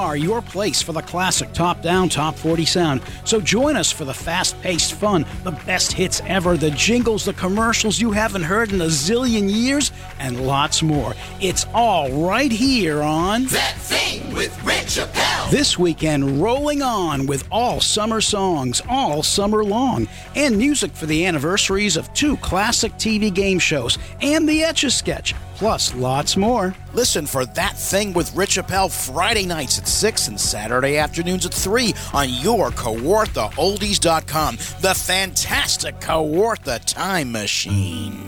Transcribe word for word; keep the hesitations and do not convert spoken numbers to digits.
are your place for the classic top-down top forty sound. So join us for the fast-paced fun, the best hits ever, the jingles, the commercials you haven't heard in a zillion years, and lots more. It's all right here on That Thing with Rich Appel. This weekend, rolling on with all summer songs, all summer long, and music for the anniversaries of two classic T V game shows and the Etch-a-Sketch, plus lots more. Listen for That Thing with Rich Appel Friday nights at six and Saturday afternoons at three on your Kawartha Oldies dot com, the fantastic Kawartha Time Machine.